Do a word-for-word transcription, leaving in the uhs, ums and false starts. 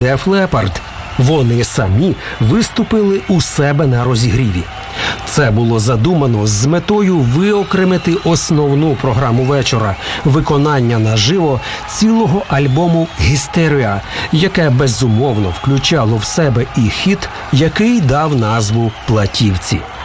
Def Leppard. Вони самі виступили у себе на розігріві. Це було задумано з метою виокремити основну програму вечора – виконання наживо цілого альбому «Hysteria», яке безумовно включало в себе і хіт, який дав назву платівці.